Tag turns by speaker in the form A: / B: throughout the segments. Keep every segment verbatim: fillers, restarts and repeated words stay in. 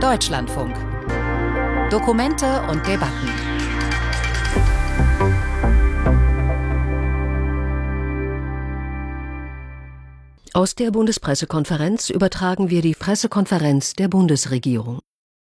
A: Deutschlandfunk. Dokumente und Debatten.
B: Aus der Bundespressekonferenz übertragen wir die Pressekonferenz der Bundesregierung.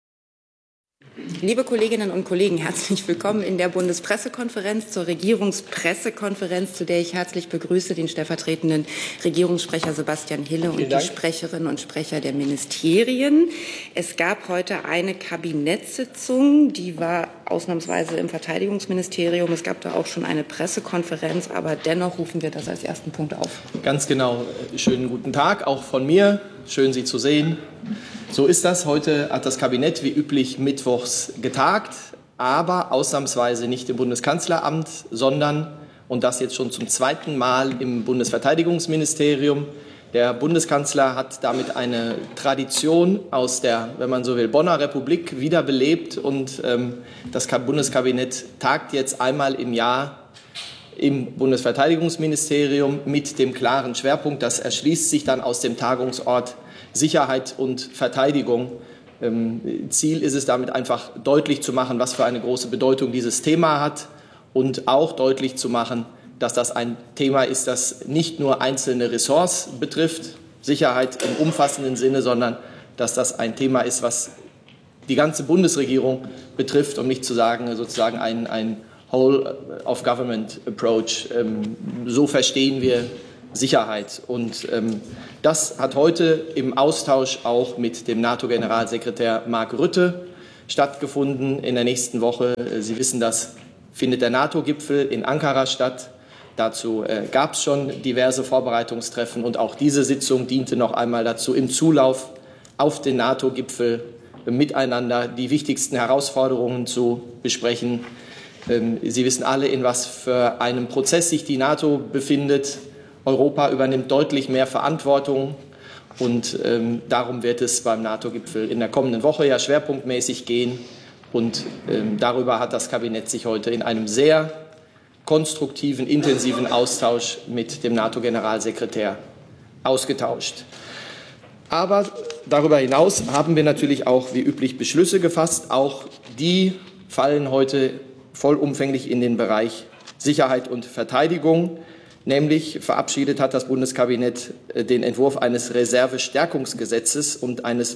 C: Liebe Kolleginnen und Kollegen, herzlich willkommen in der Bundespressekonferenz zur Regierungspressekonferenz, zu der ich herzlich begrüße den stellvertretenden Regierungssprecher Sebastian Hille und die Sprecherinnen und Sprecher der Ministerien. Es gab heute eine Kabinettssitzung, die war ausnahmsweise im Verteidigungsministerium. Es gab da auch schon eine Pressekonferenz, aber dennoch rufen wir das als ersten Punkt auf.
D: Ganz genau. Schönen guten Tag, auch von mir. Schön, Sie zu sehen. So ist das. Heute hat das Kabinett wie üblich mittwochs getagt, aber ausnahmsweise nicht im Bundeskanzleramt, sondern, und das jetzt schon zum zweiten Mal, im Bundesverteidigungsministerium. Der Bundeskanzler hat damit eine Tradition aus der, wenn man so will, Bonner Republik wiederbelebt, und ähm, das Bundeskabinett tagt jetzt einmal im Jahr im Bundesverteidigungsministerium mit dem klaren Schwerpunkt. Das erschließt sich dann aus dem Tagungsort Sicherheit und Verteidigung. Ziel ist es damit einfach deutlich zu machen, was für eine große Bedeutung dieses Thema hat, und auch deutlich zu machen, dass das ein Thema ist, das nicht nur einzelne Ressorts betrifft, Sicherheit im umfassenden Sinne, sondern dass das ein Thema ist, was die ganze Bundesregierung betrifft, um nicht zu sagen sozusagen ein, ein Whole-of-Government-Approach. So verstehen wir Sicherheit. Und ähm, das hat heute im Austausch auch mit dem NATO-Generalsekretär Mark Rutte stattgefunden. In der nächsten Woche, äh, Sie wissen das, findet der NATO-Gipfel in Ankara statt. Dazu äh, gab es schon diverse Vorbereitungstreffen, und auch diese Sitzung diente noch einmal dazu, im Zulauf auf den NATO-Gipfel äh, miteinander die wichtigsten Herausforderungen zu besprechen. Ähm, Sie wissen alle, in was für einem Prozess sich die NATO befindet. Europa übernimmt deutlich mehr Verantwortung, und ähm, darum wird es beim NATO-Gipfel in der kommenden Woche ja schwerpunktmäßig gehen. Und ähm, darüber hat das Kabinett sich heute in einem sehr konstruktiven, intensiven Austausch mit dem NATO-Generalsekretär ausgetauscht. Aber darüber hinaus haben wir natürlich auch wie üblich Beschlüsse gefasst. Auch die fallen heute vollumfänglich in den Bereich Sicherheit und Verteidigung. Nämlich verabschiedet hat das Bundeskabinett den Entwurf eines Reservestärkungsgesetzes und eines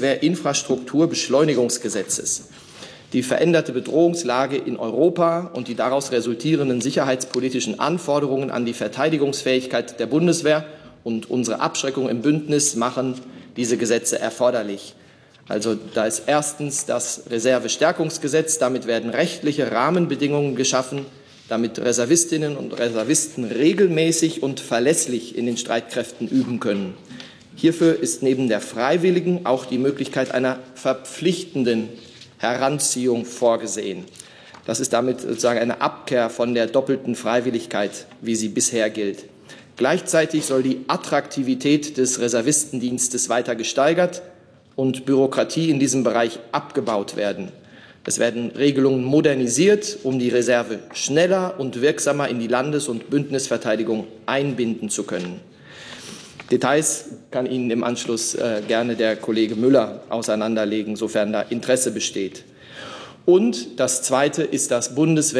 D: Bundeswehrinfrastrukturbeschleunigungsgesetzes. Die veränderte Bedrohungslage in Europa und die daraus resultierenden sicherheitspolitischen Anforderungen an die Verteidigungsfähigkeit der Bundeswehr und unsere Abschreckung im Bündnis machen diese Gesetze erforderlich. Also da ist erstens das Reservestärkungsgesetz. Damit werden rechtliche Rahmenbedingungen geschaffen, damit Reservistinnen und Reservisten regelmäßig und verlässlich in den Streitkräften üben können. Hierfür ist neben der freiwilligen auch die Möglichkeit einer verpflichtenden Heranziehung vorgesehen. Das ist damit sozusagen eine Abkehr von der doppelten Freiwilligkeit, wie sie bisher gilt. Gleichzeitig soll die Attraktivität des Reservistendienstes weiter gesteigert und Bürokratie in diesem Bereich abgebaut werden. Es werden Regelungen modernisiert, um die Reserve schneller und wirksamer in die Landes- und Bündnisverteidigung einbinden zu können. Details kann Ihnen im Anschluss äh, gerne der Kollege Müller auseinanderlegen, sofern da Interesse besteht. Und das Zweite ist das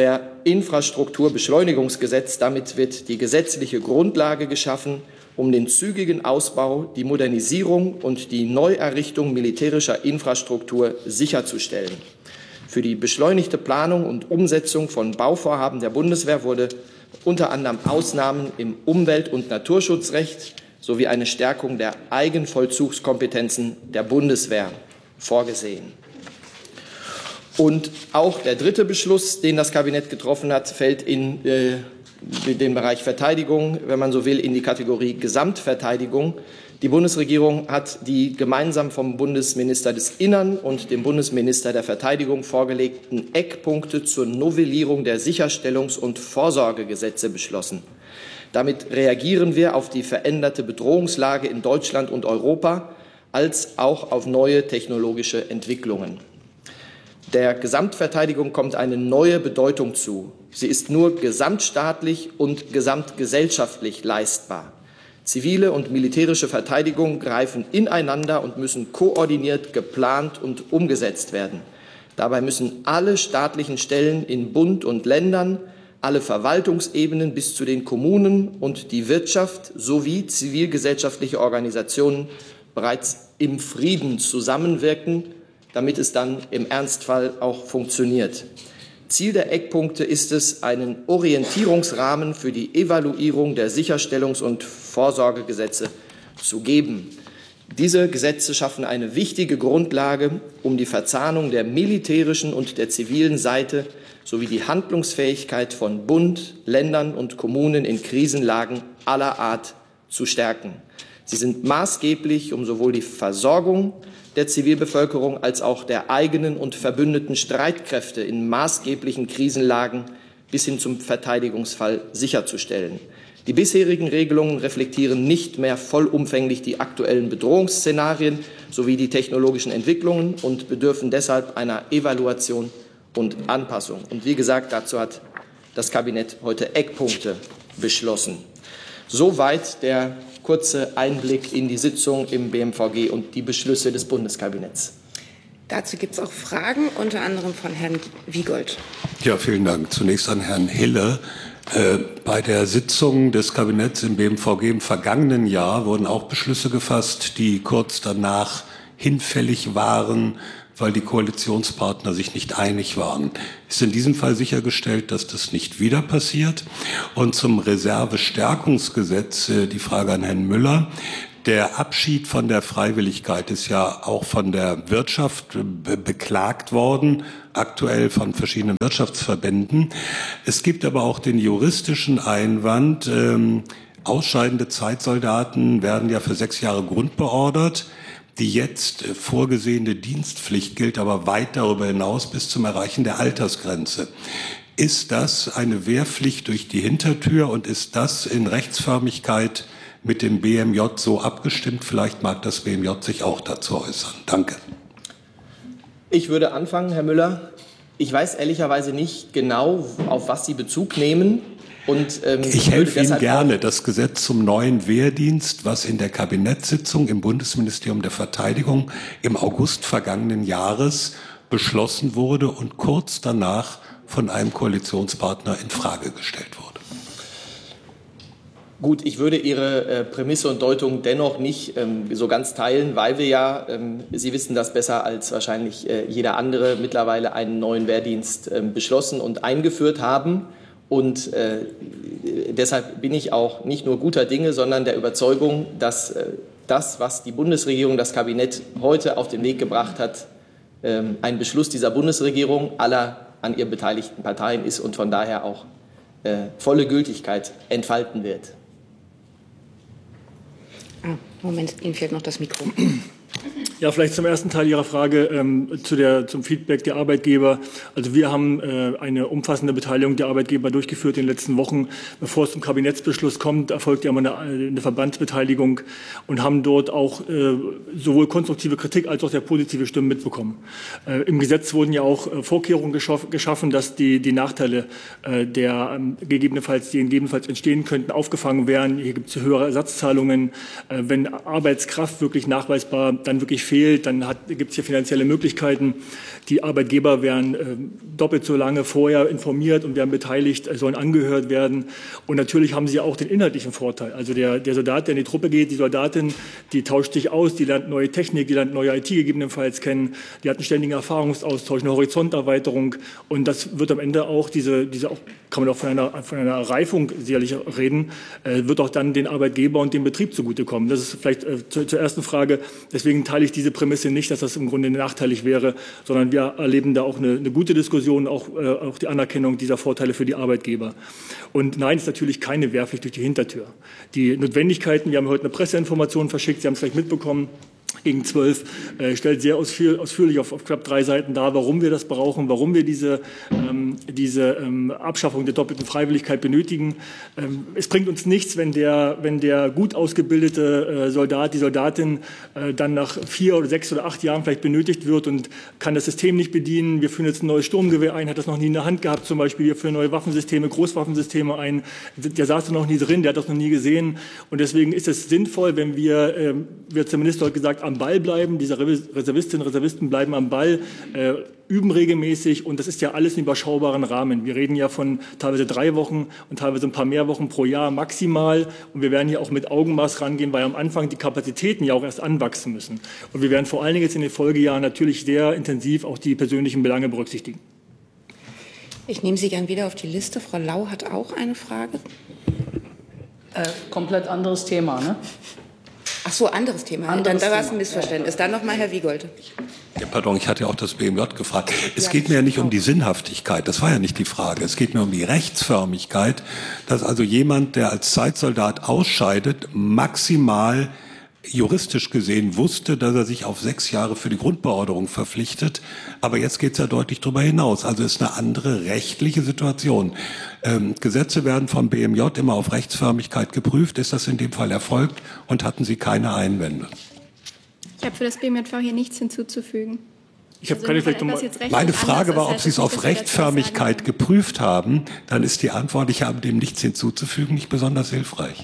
D: Bundeswehrinfrastrukturbeschleunigungsgesetz. Damit wird die gesetzliche Grundlage geschaffen, um den zügigen Ausbau, die Modernisierung und die Neuerrichtung militärischer Infrastruktur sicherzustellen. Für die beschleunigte Planung und Umsetzung von Bauvorhaben der Bundeswehr wurde unter anderem Ausnahmen im Umwelt- und Naturschutzrecht sowie eine Stärkung der Eigenvollzugskompetenzen der Bundeswehr vorgesehen. Und auch der dritte Beschluss, den das Kabinett getroffen hat, fällt in äh, den Bereich Verteidigung, wenn man so will, in die Kategorie Gesamtverteidigung. Die Bundesregierung hat die gemeinsam vom Bundesminister des Innern und dem Bundesminister der Verteidigung vorgelegten Eckpunkte zur Novellierung der Sicherstellungs- und Vorsorgegesetze beschlossen. Damit reagieren wir auf die veränderte Bedrohungslage in Deutschland und Europa als auch auf neue technologische Entwicklungen. Der Gesamtverteidigung kommt eine neue Bedeutung zu. Sie ist nur gesamtstaatlich und gesamtgesellschaftlich leistbar. Zivile und militärische Verteidigung greifen ineinander und müssen koordiniert geplant und umgesetzt werden. Dabei müssen alle staatlichen Stellen in Bund und Ländern, alle Verwaltungsebenen bis zu den Kommunen und die Wirtschaft sowie zivilgesellschaftliche Organisationen bereits im Frieden zusammenwirken, damit es dann im Ernstfall auch funktioniert. Ziel der Eckpunkte ist es, einen Orientierungsrahmen für die Evaluierung der Sicherstellungs- und Vorsorgegesetze zu geben. Diese Gesetze schaffen eine wichtige Grundlage, um die Verzahnung der militärischen und der zivilen Seite sowie die Handlungsfähigkeit von Bund, Ländern und Kommunen in Krisenlagen aller Art zu stärken. Sie sind maßgeblich, um sowohl die Versorgung der Zivilbevölkerung als auch der eigenen und verbündeten Streitkräfte in maßgeblichen Krisenlagen bis hin zum Verteidigungsfall sicherzustellen. Die bisherigen Regelungen reflektieren nicht mehr vollumfänglich die aktuellen Bedrohungsszenarien sowie die technologischen Entwicklungen und bedürfen deshalb einer Evaluation und Anpassung. Und wie gesagt, dazu hat das Kabinett heute Eckpunkte beschlossen. Soweit der kurze Einblick in die Sitzung im B M V G und die Beschlüsse des Bundeskabinetts.
C: Dazu gibt es auch Fragen, unter anderem von Herrn Wiegold.
E: Ja, vielen Dank. Zunächst an Herrn Hille. Äh, bei der Sitzung des Kabinetts im B M V G im vergangenen Jahr wurden auch Beschlüsse gefasst, die kurz danach hinfällig waren, weil die Koalitionspartner sich nicht einig waren. Ist in diesem Fall sichergestellt, dass das nicht wieder passiert? Und zum Reservestärkungsgesetz äh, die Frage an Herrn Müller. Der Abschied von der Freiwilligkeit ist ja auch von der Wirtschaft be- beklagt worden, aktuell von verschiedenen Wirtschaftsverbänden. Es gibt aber auch den juristischen Einwand, ähm, ausscheidende Zeitsoldaten werden ja für sechs Jahre grundbeordert. Die jetzt äh, vorgesehene Dienstpflicht gilt aber weit darüber hinaus bis zum Erreichen der Altersgrenze. Ist das eine Wehrpflicht durch die Hintertür und ist das in Rechtsförmigkeit mit dem B M J so abgestimmt? Vielleicht mag das B M J sich auch dazu äußern. Danke.
D: Ich würde anfangen, Herr Müller. Ich weiß ehrlicherweise nicht genau, auf was Sie Bezug nehmen. Und, ähm,
E: ich helfe Ihnen gerne. Das Gesetz zum neuen Wehrdienst, was in der Kabinettssitzung im Bundesministerium der Verteidigung im August vergangenen Jahres beschlossen wurde und kurz danach von einem Koalitionspartner in Frage gestellt wurde.
D: Gut, ich würde Ihre äh, Prämisse und Deutung dennoch nicht ähm, so ganz teilen, weil wir ja, ähm, Sie wissen das besser als wahrscheinlich äh, jeder andere, mittlerweile einen neuen Wehrdienst äh, beschlossen und eingeführt haben. Und äh, deshalb bin ich auch nicht nur guter Dinge, sondern der Überzeugung, dass äh, das, was die Bundesregierung, das Kabinett heute auf den Weg gebracht hat, äh, ein Beschluss dieser Bundesregierung aller an ihr beteiligten Parteien ist und von daher auch äh, volle Gültigkeit entfalten wird.
C: Ah, Moment, Ihnen fehlt noch das Mikro.
F: Ja, vielleicht zum ersten Teil Ihrer Frage ähm, zu der, zum Feedback der Arbeitgeber. Also wir haben äh, eine umfassende Beteiligung der Arbeitgeber durchgeführt in den letzten Wochen. Bevor es zum Kabinettsbeschluss kommt, erfolgt ja immer eine, eine Verbandsbeteiligung und haben dort auch äh, sowohl konstruktive Kritik als auch sehr positive Stimmen mitbekommen. Äh, Im Gesetz wurden ja auch äh, Vorkehrungen geschaff, geschaffen, dass die, die Nachteile, äh, der ähm, gegebenenfalls, die gegebenenfalls entstehen könnten, aufgefangen werden. Hier gibt es höhere Ersatzzahlungen. Äh, wenn Arbeitskraft wirklich nachweisbar dann wirklich fehlt, dann gibt es hier finanzielle Möglichkeiten. Die Arbeitgeber werden äh, doppelt so lange vorher informiert und werden beteiligt, äh, sollen angehört werden. Und natürlich haben sie auch den inhaltlichen Vorteil. Also der, der Soldat, der in die Truppe geht, die Soldatin, die tauscht sich aus, die lernt neue Technik, die lernt neue I T gegebenenfalls kennen, die hat einen ständigen Erfahrungsaustausch, eine Horizonterweiterung. Und das wird am Ende auch, diese, diese auch, kann man auch von einer, von einer Reifung sicherlich reden, äh, wird auch dann den Arbeitgeber und dem Betrieb zugutekommen. Das ist vielleicht äh, zu, zur ersten Frage. Deswegen teile ich diese Prämisse nicht, dass das im Grunde nachteilig wäre, sondern wir erleben da auch eine, eine gute Diskussion, auch, äh, auch die Anerkennung dieser Vorteile für die Arbeitgeber. Und nein, es ist natürlich keine Wehrpflicht durch die Hintertür. Die Notwendigkeiten, wir haben heute eine Presseinformation verschickt, Sie haben es vielleicht mitbekommen, gegen zwölf, äh, stellt sehr ausführ, ausführlich auf, auf knapp drei Seiten dar, warum wir das brauchen, warum wir diese, ähm, diese ähm, Abschaffung der doppelten Freiwilligkeit benötigen. Ähm, es bringt uns nichts, wenn der, wenn der gut ausgebildete äh, Soldat, die Soldatin äh, dann nach vier oder sechs oder acht Jahren vielleicht benötigt wird und kann das System nicht bedienen. Wir führen jetzt ein neues Sturmgewehr ein, hat das noch nie in der Hand gehabt zum Beispiel. Wir führen neue Waffensysteme, Großwaffensysteme ein. Der saß da noch nie drin, der hat das noch nie gesehen. Und deswegen ist es sinnvoll, wenn wir, äh, wie hat der Minister heute gesagt, am Ball bleiben. Diese Reservistinnen und Reservisten bleiben am Ball, äh, üben regelmäßig und das ist ja alles in überschaubaren Rahmen. Wir reden ja von teilweise drei Wochen und teilweise ein paar mehr Wochen pro Jahr maximal und wir werden ja auch mit Augenmaß rangehen, weil am Anfang die Kapazitäten ja auch erst anwachsen müssen. Und wir werden vor allen Dingen jetzt in den Folgejahren natürlich sehr intensiv auch die persönlichen Belange berücksichtigen.
C: Ich nehme Sie gern wieder auf die Liste. Frau Lau hat auch eine Frage.
G: Äh, komplett anderes Thema, ne?
C: Ach so, anderes Thema.
G: Anderes
C: Dann, da war es
G: Thema.
C: ein Missverständnis. Dann noch mal Herr Wiegold.
E: Ja, pardon, ich hatte ja auch das B M J gefragt. Es
C: Ja,
E: geht mir ja nicht
C: auch.
E: um die Sinnhaftigkeit, das war ja nicht die Frage. Es geht mir um die Rechtsförmigkeit, dass also jemand, der als Zeitsoldat ausscheidet, maximal juristisch gesehen wusste, dass er sich auf sechs Jahre für die Grundbeorderung verpflichtet. Aber jetzt geht es ja deutlich darüber hinaus. Also ist eine andere rechtliche Situation. Ähm, Gesetze werden vom B M J immer auf Rechtsförmigkeit geprüft. Ist das in dem Fall erfolgt und hatten Sie keine Einwände?
H: Ich habe für das B M J V hier nichts hinzuzufügen.
F: Ich habe
H: Also
F: keine
H: nur weil
F: vielleicht noch mal,
H: etwas jetzt rechtlich
E: Meine Frage
H: anders
E: war,
H: ist,
E: ob
H: heißt
E: Sie es
H: das
E: auf
H: nicht, dass wir dazu was sagen
E: Rechtsförmigkeit
H: können.
E: geprüft haben. Dann ist die Antwort, ich habe dem nichts hinzuzufügen, nicht besonders hilfreich.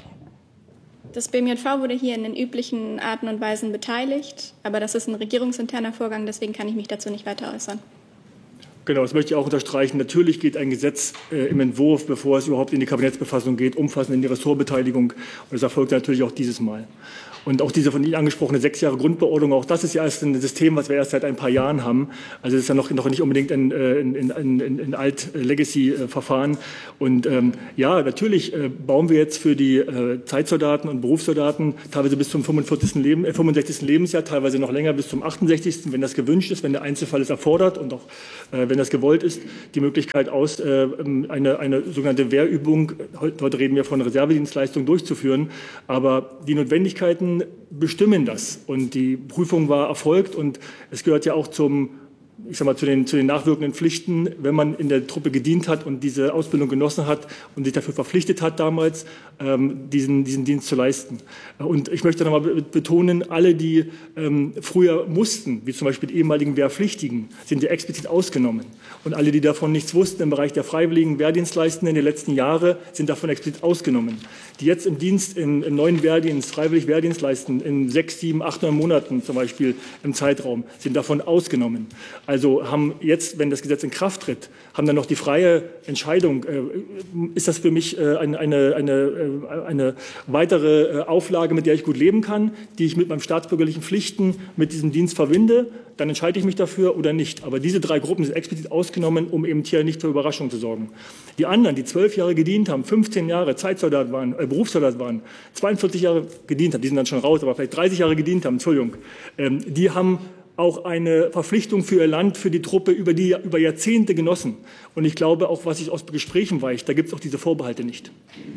H: Das B M J V wurde hier in den üblichen Arten und Weisen beteiligt, aber das ist ein regierungsinterner Vorgang, deswegen kann ich mich dazu nicht weiter äußern.
F: Genau, das möchte ich auch unterstreichen. Natürlich geht ein Gesetz äh, im Entwurf, bevor es überhaupt in die Kabinettsbefassung geht, umfassend in die Ressortbeteiligung. Und das erfolgt natürlich auch dieses Mal. Und auch diese von Ihnen angesprochene sechs Jahre Grundbeorderung, auch das ist ja erst ein System, was wir erst seit ein paar Jahren haben. Also es ist ja noch, noch nicht unbedingt ein, ein, ein, ein, ein Alt-Legacy-Verfahren. Und ähm, ja, natürlich äh, bauen wir jetzt für die äh, Zeitsoldaten und Berufssoldaten teilweise bis zum fünfundvierzigsten Leben, äh, fünfundsechzigsten Lebensjahr, teilweise noch länger bis zum achtundsechzigsten, wenn das gewünscht ist, wenn der Einzelfall es erfordert und auch äh, wenn das gewollt ist, die Möglichkeit aus, äh, eine, eine sogenannte Wehrübung, heute, heute reden wir von Reservedienstleistung, durchzuführen. Aber die Notwendigkeiten bestimmen das. Und die Prüfung war erfolgt und es gehört ja auch zum, ich sag mal, zu den, zu den nachwirkenden Pflichten, wenn man in der Truppe gedient hat und diese Ausbildung genossen hat und sich dafür verpflichtet hat damals, ähm, diesen, diesen Dienst zu leisten. Und ich möchte noch mal betonen, alle, die ähm, früher mussten, wie zum Beispiel die ehemaligen Wehrpflichtigen, sind ja explizit ausgenommen. Und alle, die davon nichts wussten im Bereich der freiwilligen Wehrdienstleistenden in den letzten Jahren, sind davon explizit ausgenommen. Die jetzt im Dienst, im, im neuen Wehrdienst, freiwillig Wehrdienst leisten, in sechs, sieben, acht, neun Monaten zum Beispiel im Zeitraum, sind davon ausgenommen. Also haben jetzt, wenn das Gesetz in Kraft tritt, haben dann noch die freie Entscheidung, äh, ist das für mich äh, eine, eine, eine, äh, eine weitere äh, Auflage, mit der ich gut leben kann, die ich mit meinen staatsbürgerlichen Pflichten, mit diesem Dienst verbinde, dann entscheide ich mich dafür oder nicht. Aber diese drei Gruppen sind explizit ausgenommen, um eben hier nicht für Überraschung zu sorgen. Die anderen, die zwölf Jahre gedient haben, fünfzehn Jahre Zeitsoldat waren, äh, Berufssoldat waren, zweiundvierzig Jahre gedient haben, die sind dann schon raus, aber vielleicht dreißig Jahre gedient haben, Entschuldigung, ähm, die haben auch eine Verpflichtung für ihr Land, für die Truppe über die über Jahrzehnte genossen. Und ich glaube, auch was ich aus Gesprächen weiß, da gibt es auch diese Vorbehalte nicht.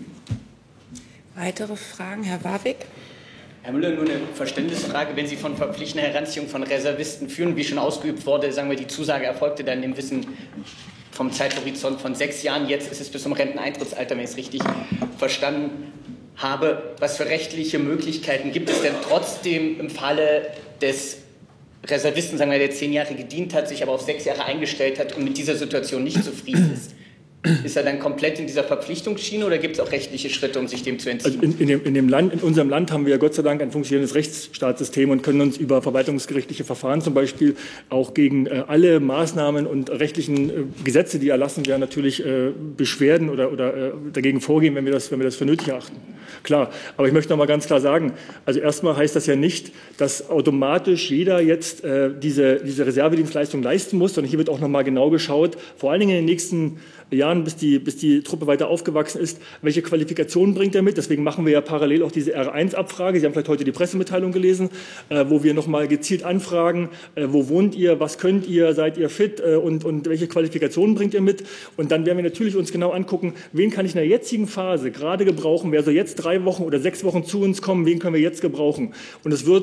C: Weitere Fragen, Herr Warwick?
I: Herr Müller, nur eine Verständnisfrage. Wenn Sie von verpflichtender Heranziehung von Reservisten führen, wie schon ausgeübt wurde, sagen wir, die Zusage erfolgte dann im Wissen vom Zeithorizont von sechs Jahren. Jetzt ist es bis zum Renteneintrittsalter, wenn ich es richtig verstanden habe. Was für rechtliche Möglichkeiten gibt es denn trotzdem im Falle des Reservisten, sagen wir, der zehn Jahre gedient hat, sich aber auf sechs Jahre eingestellt hat und mit dieser Situation nicht zufrieden ist? Ist er dann komplett in dieser Verpflichtungsschiene oder gibt es auch rechtliche Schritte, um sich dem zu entziehen?
F: Also in, in, dem, in, dem Land, in unserem Land haben wir ja Gott sei Dank ein funktionierendes Rechtsstaatssystem und können uns über verwaltungsgerichtliche Verfahren zum Beispiel auch gegen äh, alle Maßnahmen und rechtlichen äh, Gesetze, die erlassen werden, natürlich äh, beschwerden oder, oder äh, dagegen vorgehen, wenn wir, das, wenn wir das für nötig erachten. Klar, aber ich möchte noch mal ganz klar sagen, also erstmal heißt das ja nicht, dass automatisch jeder jetzt äh, diese, diese Reservedienstleistung leisten muss, sondern hier wird auch noch mal genau geschaut, vor allen Dingen in den nächsten Jahren, bis die, bis die Truppe weiter aufgewachsen ist, welche Qualifikationen bringt er mit. Deswegen machen wir ja parallel auch diese R eins Abfrage. Sie haben vielleicht heute die Pressemitteilung gelesen, äh, wo wir noch mal gezielt anfragen, äh, wo wohnt ihr, was könnt ihr, seid ihr fit äh, und, und welche Qualifikationen bringt ihr mit. Und dann werden wir natürlich uns genau angucken, wen kann ich in der jetzigen Phase gerade gebrauchen, wer soll jetzt drei Wochen oder sechs Wochen zu uns kommen, wen können wir jetzt gebrauchen. Und es wird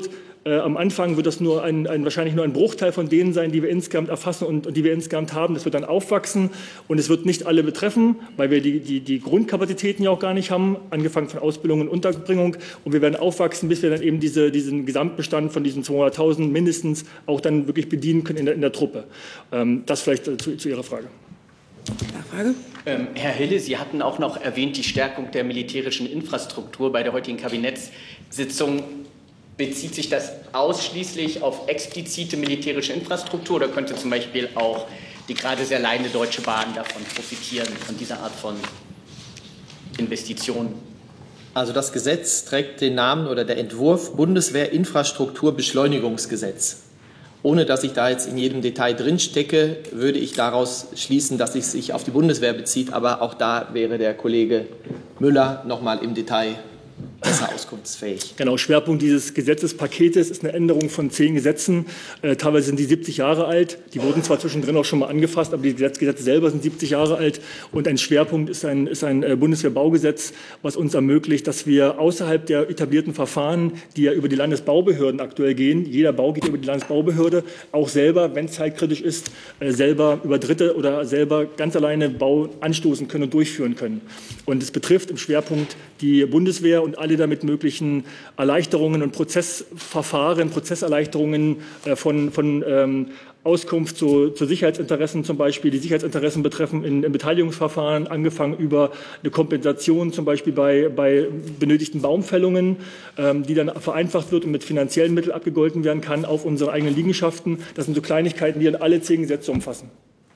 F: Äh, am Anfang wird das nur ein, ein, wahrscheinlich nur ein Bruchteil von denen sein, die wir insgesamt erfassen und, und die wir insgesamt haben. Das wird dann aufwachsen und es wird nicht alle betreffen, weil wir die, die, die Grundkapazitäten ja auch gar nicht haben, angefangen von Ausbildung und Unterbringung. Und wir werden aufwachsen, bis wir dann eben diese, diesen Gesamtbestand von diesen zweihunderttausend mindestens auch dann wirklich bedienen können in der, in der Truppe. Ähm, das vielleicht äh, zu, zu Ihrer Frage.
C: Nachfrage?
I: Ähm, Herr Hille, Sie hatten auch noch erwähnt die Stärkung der militärischen Infrastruktur bei der heutigen Kabinettssitzung. Bezieht sich das ausschließlich auf explizite militärische Infrastruktur oder könnte zum Beispiel auch die gerade sehr leidende Deutsche Bahn davon profitieren, von dieser Art von Investitionen?
D: Also das Gesetz trägt den Namen oder der Entwurf Bundeswehr-Infrastrukturbeschleunigungsgesetz. Ohne dass ich da jetzt in jedem Detail drin stecke, würde ich daraus schließen, dass es sich auf die Bundeswehr bezieht. Aber auch da wäre der Kollege Müller noch mal im Detail besser auskunftsfähig.
F: Genau, Schwerpunkt dieses Gesetzespaketes ist eine Änderung von zehn Gesetzen. Äh, teilweise sind die siebzig Jahre alt. Die wurden zwar zwischendrin auch schon mal angefasst, aber die Gesetze selber sind siebzig Jahre alt. Und ein Schwerpunkt ist ein, ist ein äh, Bundeswehrbaugesetz, was uns ermöglicht, dass wir außerhalb der etablierten Verfahren, die ja über die Landesbaubehörden aktuell gehen, jeder Bau geht über die Landesbaubehörde, auch selber, wenn es zeitkritisch ist, äh, selber über Dritte oder selber ganz alleine Bau anstoßen können und durchführen können. Und es betrifft im Schwerpunkt die Bundeswehr und alle damit möglichen Erleichterungen und Prozessverfahren, Prozesserleichterungen äh, von, von ähm, Auskunft zu, zu Sicherheitsinteressen zum Beispiel. Die Sicherheitsinteressen betreffen in, in Beteiligungsverfahren, angefangen über eine Kompensation zum Beispiel bei, bei benötigten Baumfällungen, ähm, die dann vereinfacht wird und mit finanziellen Mitteln abgegolten werden kann auf unsere eigenen Liegenschaften. Das sind so Kleinigkeiten, die dann alle zehn Gesetze umfassen.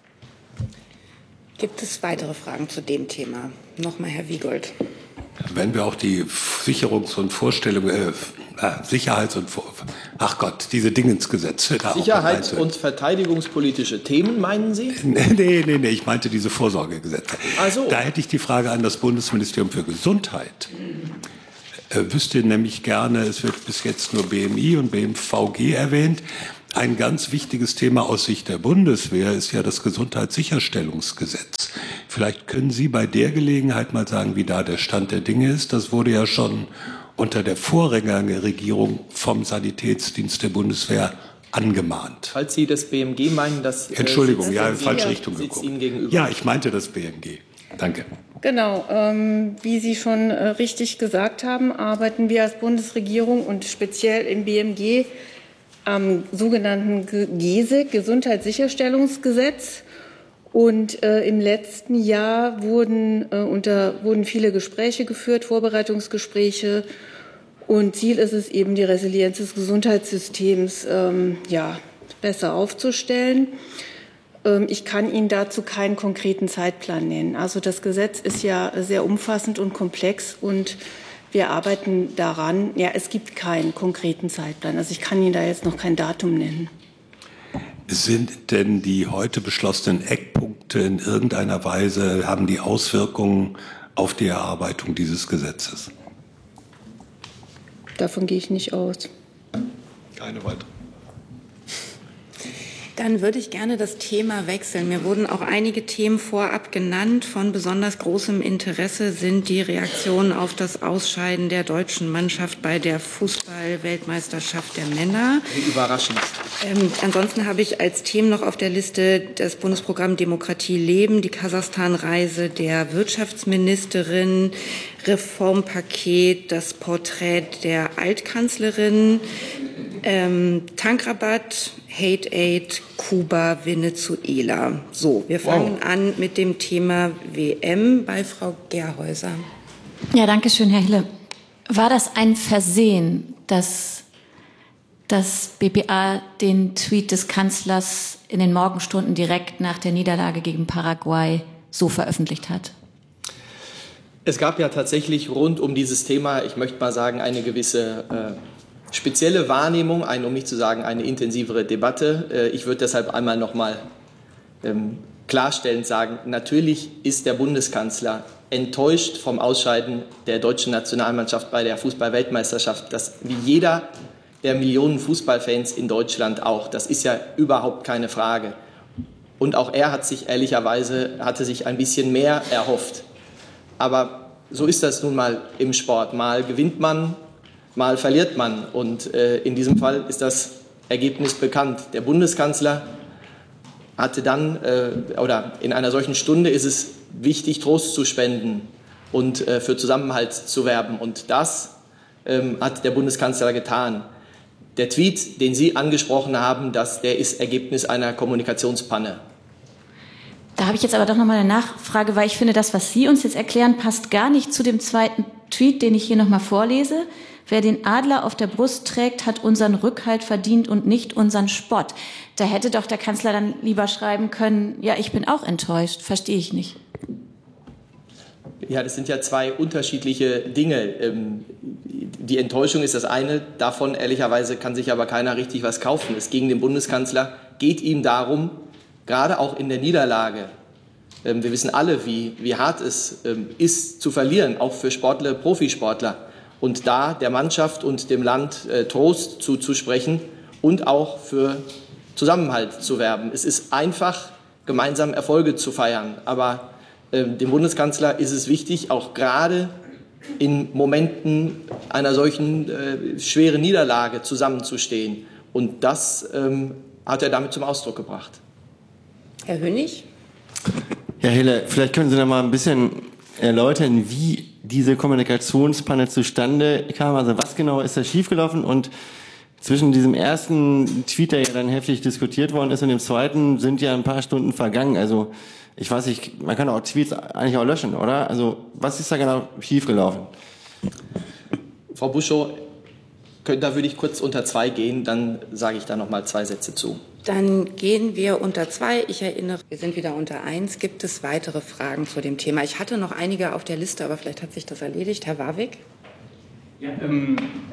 C: Gibt es weitere Fragen zu dem Thema? Nochmal Herr Wiegold.
E: Wenn wir auch die Sicherungs- und Vorstellungen, äh, Sicherheits- und, ach Gott, diese Dingensgesetze. Da
D: Sicherheits- und verteidigungspolitische Themen, meinen Sie?
E: Nee, nee, nee, ich meinte diese Vorsorgegesetze.
D: Ach so.
E: Da hätte ich die Frage an das Bundesministerium für Gesundheit. Äh, wüsste nämlich gerne, es wird bis jetzt nur B M I und B M V G erwähnt. Ein ganz wichtiges Thema aus Sicht der Bundeswehr ist ja das Gesundheitssicherstellungsgesetz. Vielleicht können Sie bei der Gelegenheit mal sagen, wie da der Stand der Dinge ist. Das wurde ja schon unter der Vorgängerregierung vom Sanitätsdienst der Bundeswehr angemahnt.
D: Falls Sie das B M G meinen, das...
E: Entschuldigung,
D: äh,
E: ja, in falsche Richtung geguckt. Ja, ich meinte das B M G. Danke.
J: Genau, ähm, wie Sie schon äh, richtig gesagt haben, arbeiten wir als Bundesregierung und speziell im B M G am sogenannten G E S I G, Gesundheitssicherstellungsgesetz. Und äh, im letzten Jahr wurden, äh, unter, wurden viele Gespräche geführt, Vorbereitungsgespräche. Und Ziel ist es eben, die Resilienz des Gesundheitssystems ähm, ja, besser aufzustellen. Ähm, ich kann Ihnen dazu keinen konkreten Zeitplan nennen. Also das Gesetz ist ja sehr umfassend und komplex und wir arbeiten daran. Ja, es gibt keinen konkreten Zeitplan. Also ich kann Ihnen da jetzt noch kein Datum nennen.
E: Sind denn die heute beschlossenen Eckpunkte in irgendeiner Weise, haben die Auswirkungen auf die Erarbeitung dieses Gesetzes?
J: Davon gehe ich nicht aus.
E: Keine weitere.
C: Dann würde ich gerne das Thema wechseln. Mir wurden auch einige Themen vorab genannt. Von besonders großem Interesse sind die Reaktionen auf das Ausscheiden der deutschen Mannschaft bei der Fußball-Weltmeisterschaft der Männer.
D: Wie überraschend.
C: Ähm, ansonsten habe ich als Themen noch auf der Liste das Bundesprogramm Demokratie leben, die Kasachstan-Reise der Wirtschaftsministerin, Reformpaket, das Porträt der Altkanzlerin, ähm, Tankrabatt, Hate Aid, Kuba, Venezuela. So, wir fangen wow. an mit dem Thema W M bei Frau Gerhäuser.
K: Ja, danke schön, Herr Hille. War das ein Versehen, dass das B P A den Tweet des Kanzlers in den Morgenstunden direkt nach der Niederlage gegen Paraguay so veröffentlicht hat?
D: Es gab ja tatsächlich rund um dieses Thema, ich möchte mal sagen, eine gewisse äh, spezielle Wahrnehmung, ein, um nicht zu sagen eine intensivere Debatte. Äh, ich würde deshalb einmal noch mal ähm, klarstellend sagen, natürlich ist der Bundeskanzler enttäuscht vom Ausscheiden der deutschen Nationalmannschaft bei der Fußball-Weltmeisterschaft. Das wie jeder der Millionen Fußballfans in Deutschland auch. Das ist ja überhaupt keine Frage. Und auch er hat sich ehrlicherweise hatte sich ein bisschen mehr erhofft. Aber so ist das nun mal im Sport. Mal gewinnt man mal verliert man. Und äh, in diesem Fall ist das Ergebnis bekannt. Der Bundeskanzler hatte dann, äh, oder in einer solchen Stunde ist es wichtig, Trost zu spenden und äh, für Zusammenhalt zu werben. Und das ähm, hat der Bundeskanzler getan. Der Tweet, den Sie angesprochen haben, das, der ist Ergebnis einer Kommunikationspanne.
K: Da habe ich jetzt aber doch noch mal eine Nachfrage, weil ich finde, das, was Sie uns jetzt erklären, passt gar nicht zu dem zweiten Tweet, den ich hier noch mal vorlese. Wer den Adler auf der Brust trägt, hat unseren Rückhalt verdient und nicht unseren Spott. Da hätte doch der Kanzler dann lieber schreiben können, ja, ich bin auch enttäuscht, verstehe ich nicht.
D: Ja, das sind ja zwei unterschiedliche Dinge. Die Enttäuschung ist das eine, davon ehrlicherweise kann sich aber keiner richtig was kaufen. Es gegen den Bundeskanzler geht ihm darum, gerade auch in der Niederlage, wir wissen alle, wie, wie hart es ist zu verlieren, auch für Sportler, Profisportler, und da der Mannschaft und dem Land Trost zuzusprechen und auch für Zusammenhalt zu werben. Es ist einfach, gemeinsam Erfolge zu feiern, aber dem Bundeskanzler ist es wichtig, auch gerade in Momenten einer solchen äh, schweren Niederlage zusammenzustehen. Und das ähm, hat er damit zum Ausdruck gebracht.
C: Herr Hönig?
L: Herr Hille, vielleicht können Sie noch mal ein bisschen erläutern, wie diese Kommunikationspanne zustande kam. Also was genau ist da schiefgelaufen? Und zwischen diesem ersten Tweet, der ja dann heftig diskutiert worden ist, und dem zweiten sind ja ein paar Stunden vergangen. Also ich weiß nicht, man kann auch Tweets eigentlich auch löschen, oder? Also was ist da genau schiefgelaufen?
D: Frau Buschow, da würde ich kurz unter zwei gehen, dann sage ich da noch mal zwei Sätze zu.
C: Dann gehen wir unter zwei. Ich erinnere, wir sind wieder unter eins. Gibt es weitere Fragen zu dem Thema? Ich hatte noch einige auf der Liste, aber vielleicht hat sich das erledigt. Herr Warwick?
I: Ja, ähm,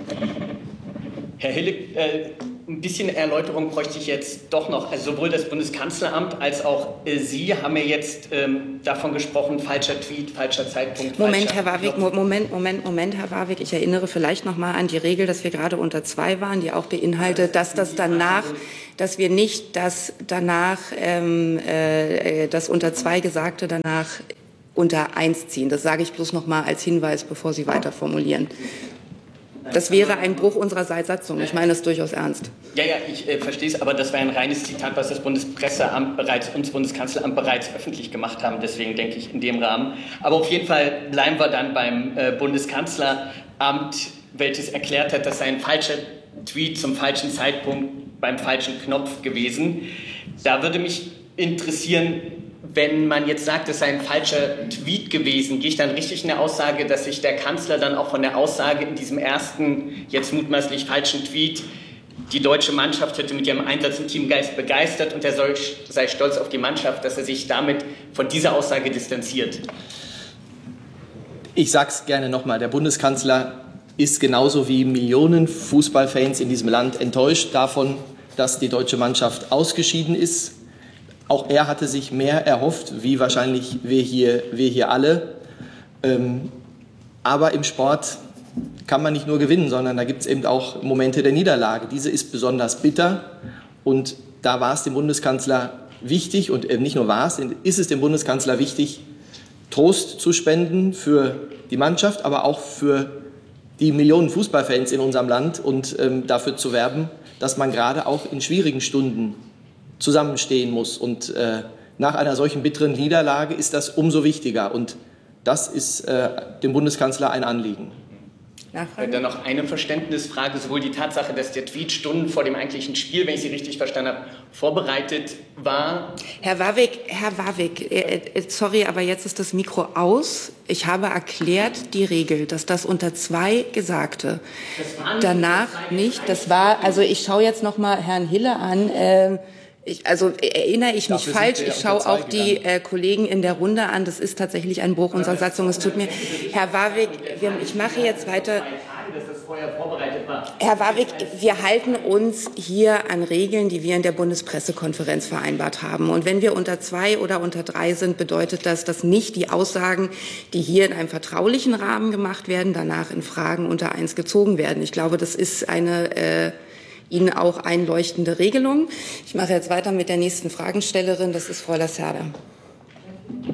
I: Herr Hille, äh, ein bisschen Erläuterung bräuchte ich jetzt doch noch. Also sowohl das Bundeskanzleramt als auch äh, Sie haben ja jetzt ähm, davon gesprochen, falscher Tweet, falscher Zeitpunkt.
C: Moment,
I: falscher
C: Herr Warwick, Knopf. Moment, Moment, Moment, Herr Warwick. Ich erinnere vielleicht noch mal an die Regel, dass wir gerade unter zwei waren, die auch beinhaltet, dass das danach, dass wir nicht das danach, ähm, äh, das unter zwei Gesagte danach unter eins ziehen. Das sage ich bloß noch mal als Hinweis, bevor Sie weiter formulieren. Das wäre ein Bruch unserer Satzung. Ich meine das durchaus ernst.
I: Ja, ja, ich äh, verstehe es, aber das war ein reines Zitat, was das Bundespresseamt bereits und das Bundeskanzleramt bereits öffentlich gemacht haben. Deswegen denke ich in dem Rahmen. Aber auf jeden Fall bleiben wir dann beim äh, Bundeskanzleramt, welches erklärt hat, das sei ein falscher Tweet zum falschen Zeitpunkt beim falschen Knopf gewesen. Da würde mich interessieren, wenn man jetzt sagt, es sei ein falscher Tweet gewesen, gehe ich dann richtig in der Aussage, dass sich der Kanzler dann auch von der Aussage in diesem ersten, jetzt mutmaßlich falschen Tweet, die deutsche Mannschaft hätte mit ihrem Einsatz im Teamgeist begeistert und er soll, sei stolz auf die Mannschaft, dass er sich damit von dieser Aussage distanziert?
D: Ich sage es gerne nochmal, der Bundeskanzler ist genauso wie Millionen Fußballfans in diesem Land enttäuscht davon, dass die deutsche Mannschaft ausgeschieden ist. Auch er hatte sich mehr erhofft, wie wahrscheinlich wir hier, wir hier alle. Ähm, aber im Sport kann man nicht nur gewinnen, sondern da gibt es eben auch Momente der Niederlage. Diese ist besonders bitter und da war es dem Bundeskanzler wichtig und äh, nicht nur war es, ist es dem Bundeskanzler wichtig, Trost zu spenden für die Mannschaft, aber auch für die Millionen Fußballfans in unserem Land und ähm, dafür zu werben, dass man gerade auch in schwierigen Stunden zusammenstehen muss. Und äh, nach einer solchen bitteren Niederlage ist das umso wichtiger. Und das ist äh, dem Bundeskanzler ein Anliegen.
I: Nachfrage? Dann noch eine Verständnisfrage. Sowohl die Tatsache, dass der Tweet Stunden vor dem eigentlichen Spiel, wenn ich Sie richtig verstanden habe, vorbereitet war.
C: Herr Warwick, Herr Warwick, äh, sorry, aber jetzt ist das Mikro aus. Ich habe erklärt die Regel, dass das unter zwei Gesagte danach nicht, das war, also ich schaue jetzt noch mal Herrn Hille an, äh, Ich, also erinnere ich mich falsch, ich schaue auch die äh, Kollegen in der Runde an, das ist tatsächlich ein Bruch unserer Satzung. Es tut mir, Herr Warwick, wir, ich mache jetzt weiter. Herr Warwick, wir halten uns hier an Regeln, die wir in der Bundespressekonferenz vereinbart haben. Und wenn wir unter zwei oder unter drei sind, bedeutet das, dass nicht die Aussagen, die hier in einem vertraulichen Rahmen gemacht werden, danach in Fragen unter eins gezogen werden. Ich glaube, das ist eine äh, Ihnen auch einleuchtende Regelung. Ich mache jetzt weiter mit der nächsten Fragenstellerin, das ist Frau Lacerda.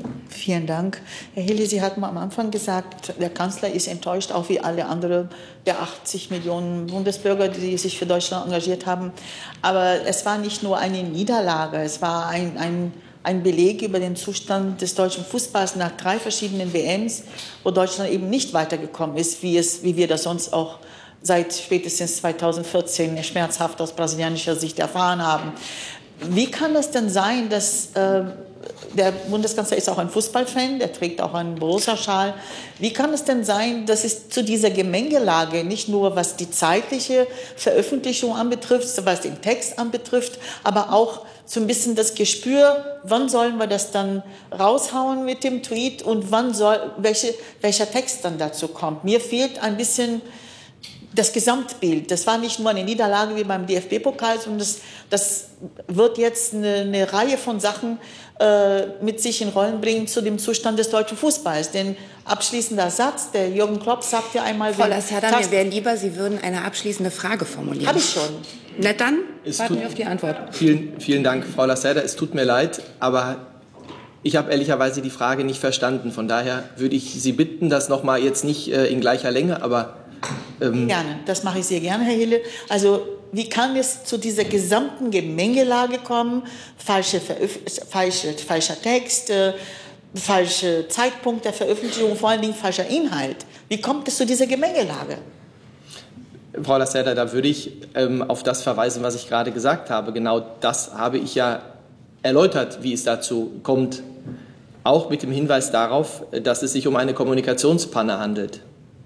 M: Vielen Dank. Herr Hille, Sie hatten am Anfang gesagt, der Kanzler ist enttäuscht, auch wie alle anderen der achtzig Millionen Bundesbürger, die sich für Deutschland engagiert haben. Aber es war nicht nur eine Niederlage, es war ein, ein, ein Beleg über den Zustand des deutschen Fußballs nach drei verschiedenen W Ms, wo Deutschland eben nicht weitergekommen ist, wie, es, wie wir das sonst auch seit spätestens zweitausendvierzehn schmerzhaft aus brasilianischer Sicht erfahren haben. Wie kann es denn sein, dass äh, der Bundeskanzler ist auch ein Fußballfan, der trägt auch einen Borussia-Schal. Wie kann es denn sein, dass es zu dieser Gemengelage, nicht nur was die zeitliche Veröffentlichung anbetrifft, was den Text anbetrifft, aber auch so ein bisschen das Gespür, wann sollen wir das dann raushauen mit dem Tweet und wann soll, welche, welcher Text dann dazu kommt. Mir fehlt ein bisschen das Gesamtbild. Das war nicht nur eine Niederlage wie beim D F B-Pokal, sondern das, das wird jetzt eine, eine Reihe von Sachen äh, mit sich in Rollen bringen zu dem Zustand des deutschen Fußballs. Denn abschließender Satz, der Jürgen Klopp sagt ja einmal...
C: Frau Lacerda, mir wäre lieber, Sie würden eine abschließende Frage formulieren.
M: Habe ich schon.
C: Na dann,
D: es
C: warten
D: tut,
C: wir auf die Antwort.
D: Vielen, vielen Dank, Frau Lacerda. Es tut mir leid, aber ich habe ehrlicherweise die Frage nicht verstanden. Von daher würde ich Sie bitten, das noch mal jetzt nicht äh, in gleicher Länge, aber... Ähm
M: gerne, das mache ich sehr gerne, Herr Hille. Also wie kann es zu dieser gesamten Gemengelage kommen? Falsche falsche, falscher Text, äh, falscher Zeitpunkt der Veröffentlichung, vor allen Dingen falscher Inhalt. Wie kommt es zu dieser Gemengelage?
D: Frau Lacerda, da würde ich ähm, auf das verweisen, was ich gerade gesagt habe. Genau das habe ich ja erläutert, wie es dazu kommt. Auch mit dem Hinweis darauf, dass es sich um eine Kommunikationspanne handelt.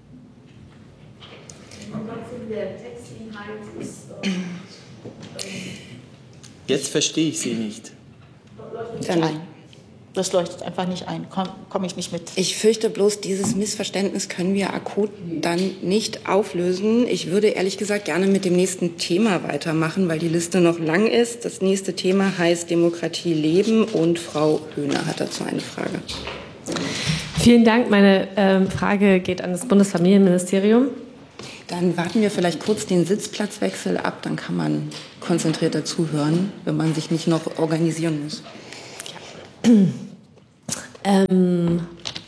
D: Jetzt verstehe ich Sie nicht.
M: Nein, das leuchtet einfach nicht ein. Komme komm ich nicht mit.
C: Ich fürchte bloß, dieses Missverständnis können wir akut dann nicht auflösen. Ich würde ehrlich gesagt gerne mit dem nächsten Thema weitermachen, weil die Liste noch lang ist. Das nächste Thema heißt Demokratie leben und Frau Höhner hat dazu eine Frage.
N: Vielen Dank. Meine ähm, Frage geht an das Bundesfamilienministerium.
C: Dann warten wir vielleicht kurz den Sitzplatzwechsel ab, dann kann man konzentrierter zuhören, wenn man sich nicht noch organisieren muss.
N: Ja. Ähm,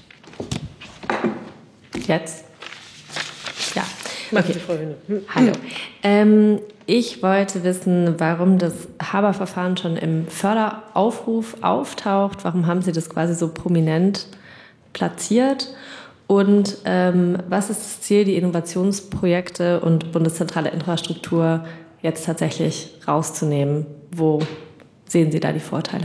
N: jetzt? Ja. Okay. Frau Höhne. Hallo. Ähm, ich wollte wissen, warum das Haber-Verfahren schon im Förderaufruf auftaucht. Warum haben Sie das quasi so prominent platziert? Und ähm, was ist das Ziel, die Innovationsprojekte und bundeszentrale Infrastruktur jetzt tatsächlich rauszunehmen? Wo sehen Sie da die Vorteile?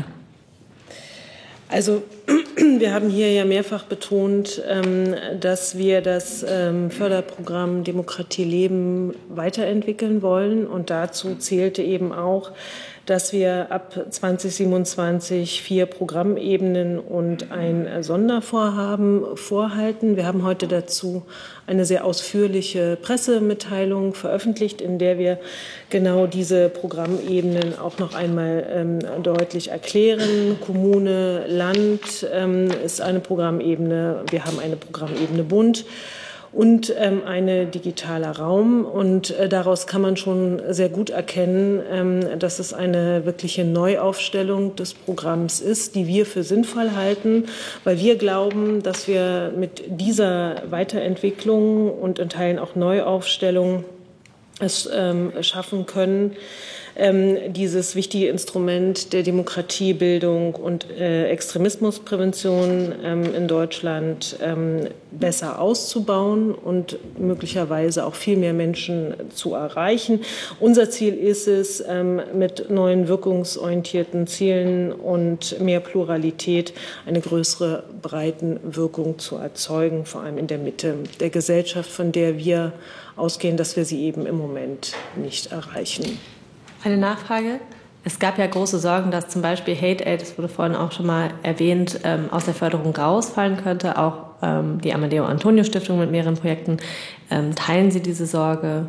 O: Also wir haben hier ja mehrfach betont, ähm, dass wir das ähm, Förderprogramm Demokratie leben weiterentwickeln wollen. Und dazu zählte eben auch, dass wir ab zwanzig siebenundzwanzig vier Programmebenen und ein Sondervorhaben vorhalten. Wir haben heute dazu eine sehr ausführliche Pressemitteilung veröffentlicht, in der wir genau diese Programmebenen auch noch einmal ähm, deutlich erklären. Kommune, Land ähm, ist eine Programmebene, wir haben eine Programmebene Bund und ähm, eine digitaler Raum. Und äh, daraus kann man schon sehr gut erkennen, ähm, dass es eine wirkliche Neuaufstellung des Programms ist, die wir für sinnvoll halten, weil wir glauben, dass wir mit dieser Weiterentwicklung und in Teilen auch Neuaufstellung es ähm, schaffen können, ähm, dieses wichtige Instrument der Demokratiebildung und äh, Extremismusprävention ähm, in Deutschland ähm, besser auszubauen und möglicherweise auch viel mehr Menschen zu erreichen. Unser Ziel ist es, ähm, mit neuen wirkungsorientierten Zielen und mehr Pluralität eine größere Breitenwirkung zu erzeugen, vor allem in der Mitte der Gesellschaft, von der wir ausgehen, dass wir sie eben im Moment nicht erreichen.
N: Eine Nachfrage. Es gab ja große Sorgen, dass zum Beispiel Hate Aid, das wurde vorhin auch schon mal erwähnt, ähm, aus der Förderung rausfallen könnte. Auch ähm, die Amadeo Antonio Stiftung mit mehreren Projekten. Ähm, teilen Sie diese Sorge?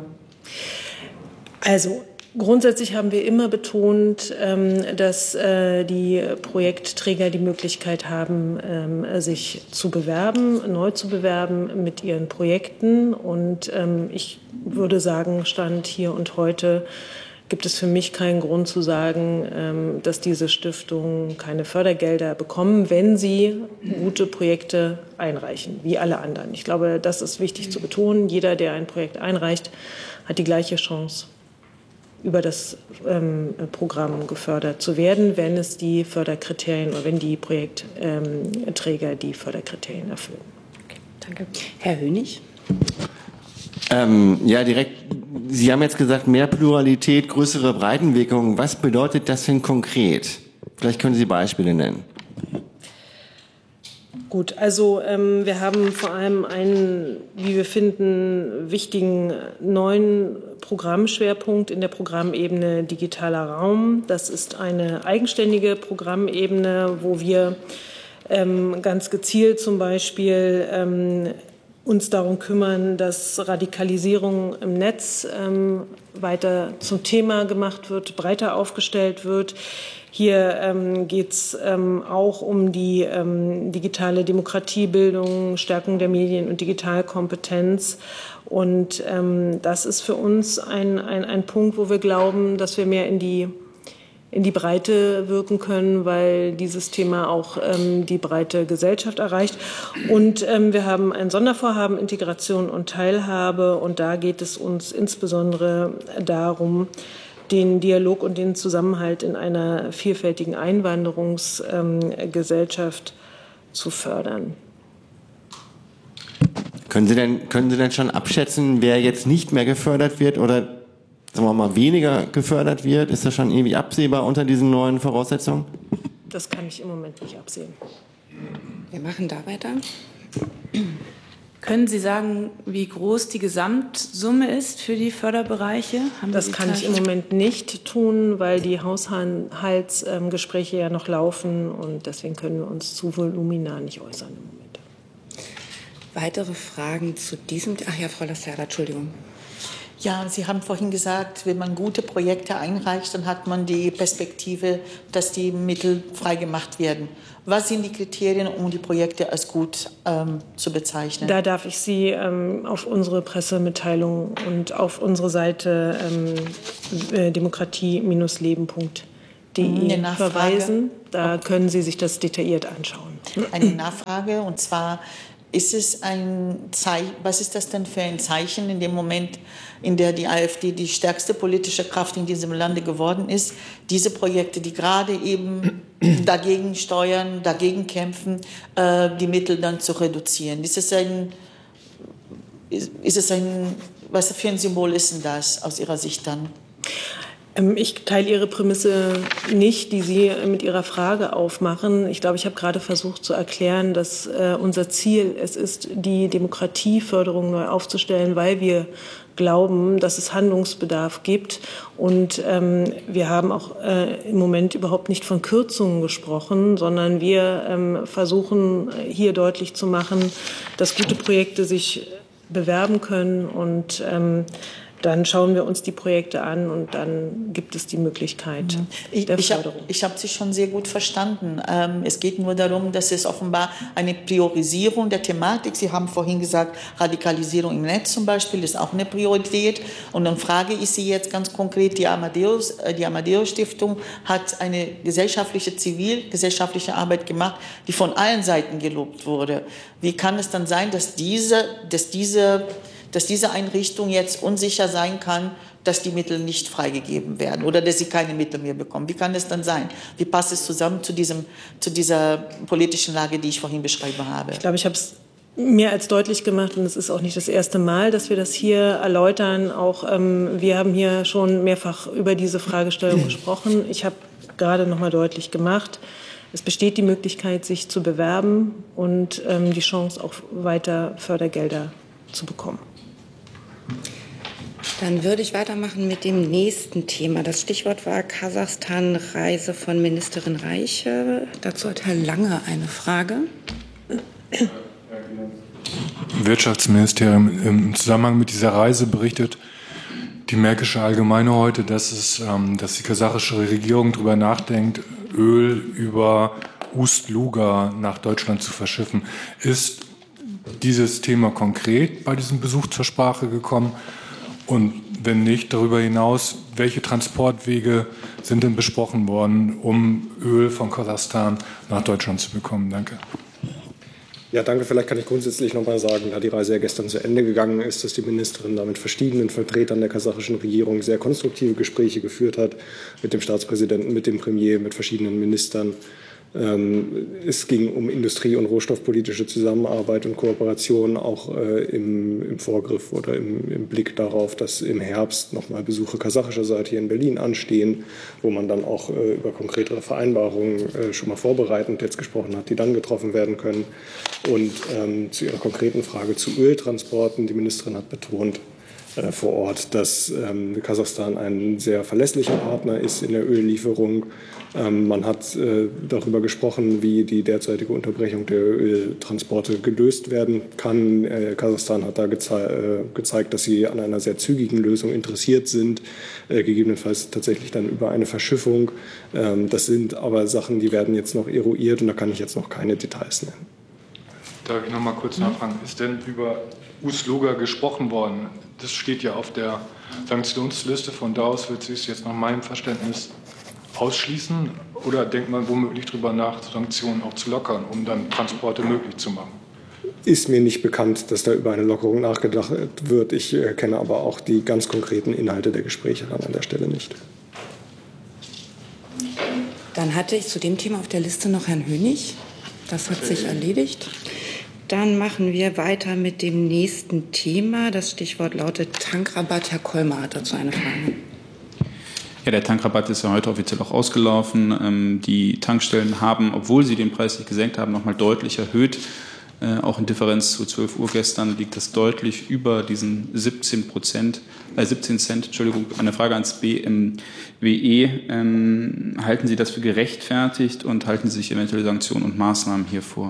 O: Also grundsätzlich haben wir immer betont, ähm, dass äh, die Projektträger die Möglichkeit haben, ähm, sich zu bewerben, neu zu bewerben mit ihren Projekten. Und ähm, ich würde sagen, Stand hier und heute, gibt es für mich keinen Grund zu sagen, dass diese Stiftungen keine Fördergelder bekommen, wenn sie gute Projekte einreichen, wie alle anderen. Ich glaube, das ist wichtig zu betonen. Jeder, der ein Projekt einreicht, hat die gleiche Chance, über das ähm, Programm gefördert zu werden, wenn es die Förderkriterien oder wenn die Projektträger die Förderkriterien erfüllen.
C: Okay, danke. Herr Hönig.
L: Ähm, ja, direkt. Sie haben jetzt gesagt, mehr Pluralität, größere Breitenwirkung. Was bedeutet das denn konkret? Vielleicht können Sie Beispiele nennen.
O: Gut, also ähm, wir haben vor allem einen, wie wir finden, wichtigen neuen Programmschwerpunkt in der Programmebene digitaler Raum. Das ist eine eigenständige Programmebene, wo wir ähm, ganz gezielt zum Beispiel ähm, uns darum kümmern, dass Radikalisierung im Netz ähm, weiter zum Thema gemacht wird, breiter aufgestellt wird. Hier ähm, geht es ähm, auch um die ähm, digitale Demokratiebildung, Stärkung der Medien- und Digitalkompetenz. Und ähm, das ist für uns ein, ein, ein Punkt, wo wir glauben, dass wir mehr in die in die Breite wirken können, weil dieses Thema auch ähm, die breite Gesellschaft erreicht. Und ähm, wir haben ein Sondervorhaben Integration und Teilhabe. Und da geht es uns insbesondere darum, den Dialog und den Zusammenhalt in einer vielfältigen Einwanderungsgesellschaft ähm, zu fördern.
L: Können Sie denn, können Sie denn schon abschätzen, wer jetzt nicht mehr gefördert wird oder sagen wir mal, weniger gefördert wird? Ist das schon irgendwie absehbar unter diesen neuen Voraussetzungen?
O: Das kann ich im Moment nicht absehen.
C: Wir machen da weiter.
P: Können Sie sagen, wie groß die Gesamtsumme ist für die Förderbereiche? Haben
O: das
P: Sie
O: kann ich im Moment nicht tun, weil die Haushaltsgespräche ja noch laufen und deswegen können wir uns zu Volumina nicht äußern im Moment.
C: Weitere Fragen zu diesem? Ach ja, Frau Lacerda, Entschuldigung.
M: Ja, Sie haben vorhin gesagt, wenn man gute Projekte einreicht, dann hat man die Perspektive, dass die Mittel freigemacht werden. Was sind die Kriterien, um die Projekte als gut ähm, zu bezeichnen?
O: Da darf ich Sie ähm, auf unsere Pressemitteilung und auf unsere Seite ähm, äh, demokratie Bindestrich leben Punkt de verweisen. Da können Sie sich das detailliert anschauen.
M: Eine Nachfrage, und zwar: Ist es ein Zeichen, was ist das denn für ein Zeichen in dem Moment, in der die AfD die stärkste politische Kraft in diesem Lande geworden ist, diese Projekte, die gerade eben dagegen steuern, dagegen kämpfen, äh, die Mittel dann zu reduzieren? Ist es ein, ist, ist es ein, was für ein Symbol ist denn das aus Ihrer Sicht dann?
O: Ich teile Ihre Prämisse nicht, die Sie mit Ihrer Frage aufmachen. Ich glaube, ich habe gerade versucht zu erklären, dass äh, unser Ziel es ist, die Demokratieförderung neu aufzustellen, weil wir glauben, dass es Handlungsbedarf gibt. Und ähm, wir haben auch äh, im Moment überhaupt nicht von Kürzungen gesprochen, sondern wir ähm, versuchen hier deutlich zu machen, dass gute Projekte sich bewerben können und ähm, dann schauen wir uns die Projekte an und dann gibt es die Möglichkeit
M: ich,
O: der
M: ich
O: Förderung.
M: Hab, ich habe Sie schon sehr gut verstanden. Ähm, es geht nur darum, dass es offenbar eine Priorisierung der Thematik, Sie haben vorhin gesagt, Radikalisierung im Netz zum Beispiel ist auch eine Priorität. Und dann frage ich Sie jetzt ganz konkret, die Amadeus, die Amadeus Stiftung hat eine gesellschaftliche, zivilgesellschaftliche Arbeit gemacht, die von allen Seiten gelobt wurde. Wie kann es dann sein, dass diese, dass diese dass diese Einrichtung jetzt unsicher sein kann, dass die Mittel nicht freigegeben werden oder dass sie keine Mittel mehr bekommen? Wie kann es dann sein? Wie passt es zusammen zu, diesem, zu dieser politischen Lage, die ich vorhin beschrieben habe?
O: Ich glaube, ich habe es mehr als deutlich gemacht und es ist auch nicht das erste Mal, dass wir das hier erläutern. Auch ähm, wir haben hier schon mehrfach über diese Fragestellung gesprochen. Ich habe gerade noch mal deutlich gemacht, es besteht die Möglichkeit, sich zu bewerben und ähm, die Chance, auch weiter Fördergelder zu bekommen.
C: Dann würde ich weitermachen mit dem nächsten Thema. Das Stichwort war Kasachstan-Reise von Ministerin Reiche. Dazu hat Herr Lange eine Frage.
Q: Wirtschaftsministerium im Zusammenhang mit dieser Reise berichtet die Märkische Allgemeine heute, dass, es, ähm, dass die kasachische Regierung darüber nachdenkt, Öl über Ust-Luga nach Deutschland zu verschiffen. Ist dieses Thema konkret bei diesem Besuch zur Sprache gekommen? Und wenn nicht, darüber hinaus, welche Transportwege sind denn besprochen worden, um Öl von Kasachstan nach Deutschland zu bekommen? Danke.
R: Ja, danke. Vielleicht kann ich grundsätzlich noch mal sagen, da die Reise ja gestern zu Ende gegangen ist, dass die Ministerin da mit verschiedenen Vertretern der kasachischen Regierung sehr konstruktive Gespräche geführt hat, mit dem Staatspräsidenten, mit dem Premier, mit verschiedenen Ministern. Es ging um industrie- und rohstoffpolitische Zusammenarbeit und Kooperation, auch äh, im, im Vorgriff oder im, im Blick darauf, dass im Herbst nochmal Besuche kasachischer Seite hier in Berlin anstehen, wo man dann auch äh, über konkretere Vereinbarungen äh, schon mal vorbereitend jetzt gesprochen hat, die dann getroffen werden können. Und ähm, zu Ihrer konkreten Frage zu Öltransporten, die Ministerin hat betont, äh, vor Ort, dass ähm, Kasachstan ein sehr verlässlicher Partner ist in der Öllieferung. Ähm, man hat äh, darüber gesprochen, wie die derzeitige Unterbrechung der Öltransporte gelöst werden kann. Äh, Kasachstan hat da geze äh, gezeigt, dass sie an einer sehr zügigen Lösung interessiert sind, äh, gegebenenfalls tatsächlich dann über eine Verschiffung. Ähm, das sind aber Sachen, die werden jetzt noch eruiert und da kann ich jetzt noch keine Details nennen.
Q: Darf ich noch mal kurz nachfragen? Ist denn über Ust-Luga gesprochen worden? Das steht ja auf der Sanktionsliste. Von da aus wird sie es jetzt nach meinem Verständnis ausschließen? Oder denkt man womöglich darüber nach, Sanktionen auch zu lockern, um dann Transporte möglich zu machen?
R: Ist mir nicht bekannt, dass da über eine Lockerung nachgedacht wird. Ich äh, kenne aber auch die ganz konkreten Inhalte der Gespräche dann an der Stelle nicht.
C: Dann hatte ich zu dem Thema auf der Liste noch Herrn Hönig. Das hat sich erledigt. Dann machen wir weiter mit dem nächsten Thema. Das Stichwort lautet Tankrabatt. Herr Kolmer hat dazu eine Frage.
S: Ja, der Tankrabatt ist ja heute offiziell auch ausgelaufen. Ähm, die Tankstellen haben, obwohl sie den Preis nicht gesenkt haben, noch mal deutlich erhöht. Äh, auch in Differenz zu zwölf Uhr gestern liegt das deutlich über diesen siebzehn Prozent, äh, siebzehn Cent. Entschuldigung, eine Frage ans B M W E. Ähm, halten Sie das für gerechtfertigt und halten Sie sich eventuelle Sanktionen und Maßnahmen hier vor?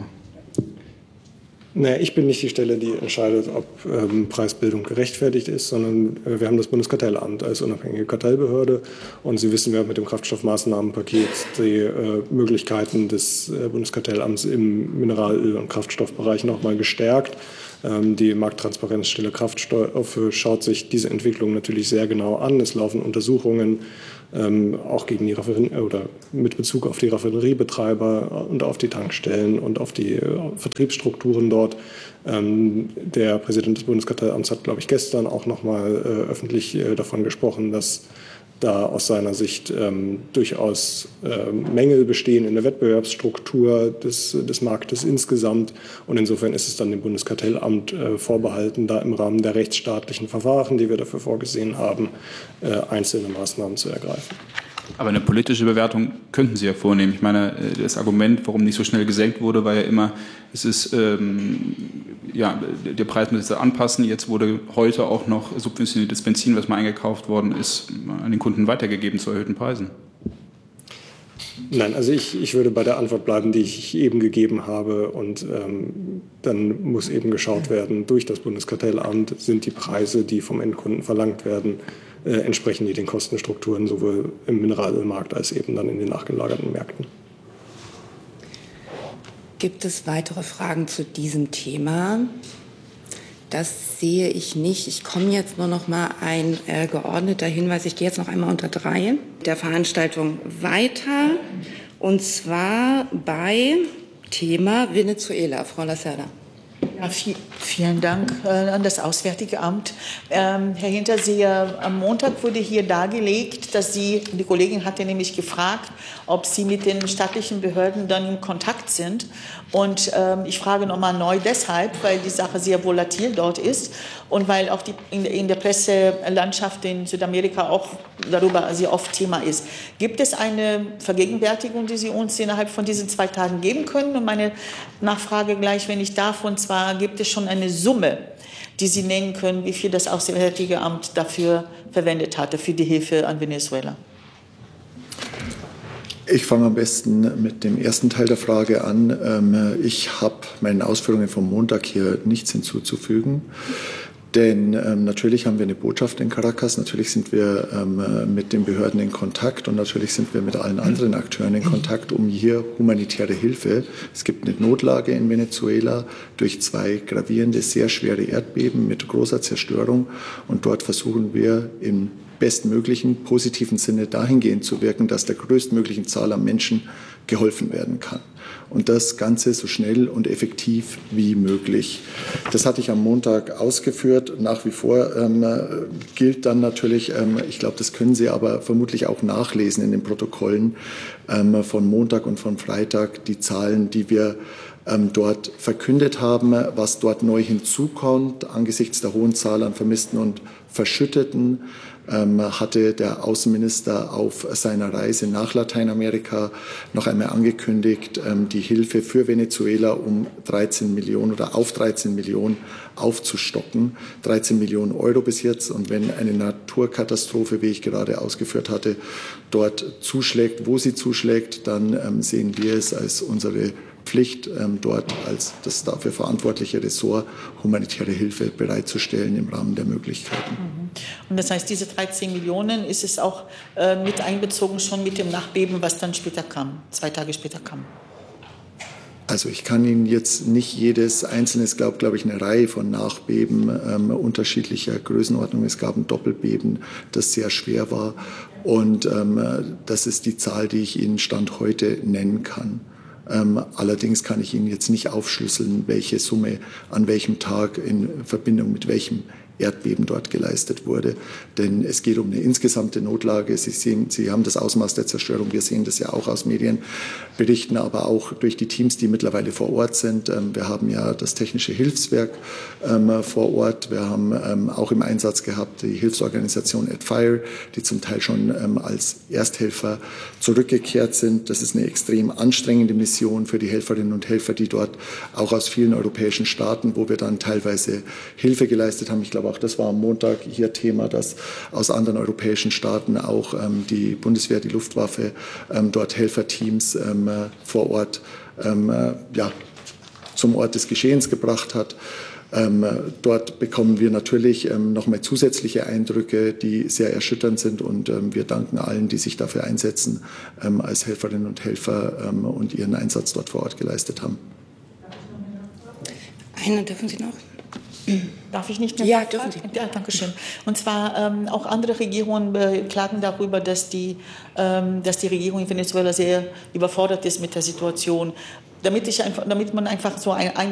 R: Naja, ich bin nicht die Stelle, die entscheidet, ob ähm, Preisbildung gerechtfertigt ist, sondern äh, wir haben das Bundeskartellamt als unabhängige Kartellbehörde. Und Sie wissen, wir haben mit dem Kraftstoffmaßnahmenpaket die äh, Möglichkeiten des äh, Bundeskartellamts im Mineralöl- und Kraftstoffbereich noch mal gestärkt. Ähm, die Markttransparenzstelle Kraftstoffe schaut sich diese Entwicklung natürlich sehr genau an. Es laufen Untersuchungen Ähm, auch gegen die Raffinerie oder mit Bezug auf die Raffineriebetreiber und auf die Tankstellen und auf die äh, Vertriebsstrukturen dort. Ähm, der Präsident des Bundeskartellamts hat, glaube ich, gestern auch noch mal äh, öffentlich äh, davon gesprochen, dass da aus seiner Sicht ähm, durchaus äh, Mängel bestehen in der Wettbewerbsstruktur des, des Marktes insgesamt. Und insofern ist es dann dem Bundeskartellamt äh, vorbehalten, da im Rahmen der rechtsstaatlichen Verfahren, die wir dafür vorgesehen haben, äh, einzelne Maßnahmen zu ergreifen.
S: Aber eine politische Bewertung könnten Sie ja vornehmen. Ich meine, das Argument, warum nicht so schnell gesenkt wurde, war ja immer, es ist, ähm, ja, der Preis muss sich anpassen. Jetzt wurde heute auch noch subventioniertes Benzin, was mal eingekauft worden ist, an den Kunden weitergegeben zu erhöhten Preisen.
R: Nein, also ich, ich würde bei der Antwort bleiben, die ich eben gegeben habe. Und ähm, dann muss eben geschaut werden, durch das Bundeskartellamt sind die Preise, die vom Endkunden verlangt werden, äh, entsprechen die den Kostenstrukturen sowohl im Mineralölmarkt als eben dann in den nachgelagerten Märkten.
C: Gibt es weitere Fragen zu diesem Thema? Das sehe ich nicht. Ich komme jetzt nur noch mal ein äh, geordneter Hinweis. Ich gehe jetzt noch einmal unter drei der Veranstaltung weiter. Und zwar bei Thema Venezuela. Frau Lacerda.
M: Ja, viel, vielen Dank äh, an das Auswärtige Amt. Ähm, Herr Hinterseher, am Montag wurde hier dargelegt, dass Sie, die Kollegin hatte nämlich gefragt, ob Sie mit den staatlichen Behörden dann in Kontakt sind. Und ähm, ich frage nochmal neu deshalb, weil die Sache sehr volatil dort ist und weil auch die, in, in der Presselandschaft in Südamerika auch darüber sehr oft Thema ist. Gibt es eine Vergegenwärtigung, die Sie uns innerhalb von diesen zwei Tagen geben können? Und meine Nachfrage gleich, wenn ich darf, und zwar gibt es schon eine Summe, die Sie nennen können, wie viel das Auswärtige Amt dafür verwendet hatte, für die Hilfe an Venezuela?
T: Ich fange am besten mit dem ersten Teil der Frage an. Ich habe meinen Ausführungen vom Montag hier nichts hinzuzufügen. Denn ähm, natürlich haben wir eine Botschaft in Caracas, natürlich sind wir ähm, mit den Behörden in Kontakt und natürlich sind wir mit allen anderen Akteuren in Kontakt, um hier humanitäre Hilfe. Es gibt eine Notlage in Venezuela durch zwei gravierende, sehr schwere Erdbeben mit großer Zerstörung und dort versuchen wir im bestmöglichen, positiven Sinne dahingehend zu wirken, dass der größtmöglichen Zahl an Menschen geholfen werden kann. Und das Ganze so schnell und effektiv wie möglich. Das hatte ich am Montag ausgeführt. Nach wie vor ähm, gilt dann natürlich, ähm, ich glaube, das können Sie aber vermutlich auch nachlesen in den Protokollen ähm, von Montag und von Freitag, die Zahlen, die wir ähm, dort verkündet haben, was dort neu hinzukommt angesichts der hohen Zahl an Vermissten und Verschütteten. Ähm, hatte der Außenminister auf seiner Reise nach Lateinamerika noch einmal angekündigt, ähm, die Hilfe für Venezuela um dreizehn Millionen oder auf dreizehn Millionen aufzustocken. dreizehn Millionen Euro bis jetzt. Und wenn eine Naturkatastrophe, wie ich gerade ausgeführt hatte, dort zuschlägt, wo sie zuschlägt, dann ähm, sehen wir es als unsere Pflicht, ähm, dort als das dafür verantwortliche Ressort humanitäre Hilfe bereitzustellen im Rahmen der Möglichkeiten.
M: Und das heißt, diese dreizehn Millionen ist es auch äh, mit einbezogen schon mit dem Nachbeben, was dann später kam, zwei Tage später kam?
T: Also ich kann Ihnen jetzt nicht jedes einzelne, es gab, glaube ich, eine Reihe von Nachbeben ähm, unterschiedlicher Größenordnung. Es gab ein Doppelbeben, das sehr schwer war. Und ähm, das ist die Zahl, die ich Ihnen Stand heute nennen kann. Ähm, allerdings kann ich Ihnen jetzt nicht aufschlüsseln, welche Summe an welchem Tag in Verbindung mit welchem Erdbeben dort geleistet wurde. Denn es geht um eine insgesamte Notlage. Sie sehen, Sie haben das Ausmaß der Zerstörung. Wir sehen das ja auch aus Medienberichten, aber auch durch die Teams, die mittlerweile vor Ort sind. Wir haben ja das Technische Hilfswerk vor Ort. Wir haben auch im Einsatz gehabt die Hilfsorganisation AdFire, die zum Teil schon als Ersthelfer zurückgekehrt sind. Das ist eine extrem anstrengende Mission für die Helferinnen und Helfer, die dort auch aus vielen europäischen Staaten, wo wir dann teilweise Hilfe geleistet haben. Ich glaube, auch das war am Montag hier Thema, dass aus anderen europäischen Staaten auch ähm, die Bundeswehr, die Luftwaffe ähm, dort Helferteams ähm, vor Ort ähm, ja, zum Ort des Geschehens gebracht hat. Ähm, dort bekommen wir natürlich ähm, noch mal zusätzliche Eindrücke, die sehr erschütternd sind und ähm, wir danken allen, die sich dafür einsetzen, ähm, als Helferinnen und Helfer ähm, und ihren Einsatz dort vor Ort geleistet haben.
C: Eine dürfen Sie noch?
M: Darf ich nicht mehr?
C: Ja, dürfen Sie.
M: Ja, danke schön. Und zwar ähm, auch andere Regierungen beklagen darüber, dass die, ähm, dass die Regierung in Venezuela sehr überfordert ist mit der Situation. Damit, ich einfach, damit man einfach so ein, ein